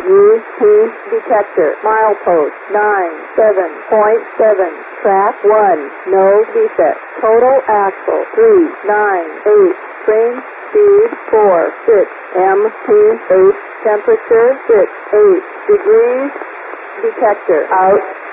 UP detector. Milepost 97.7. Track 1. No defect. Total axle 398. Train speed 46. MPH. Temperature 68 degrees. Detector out.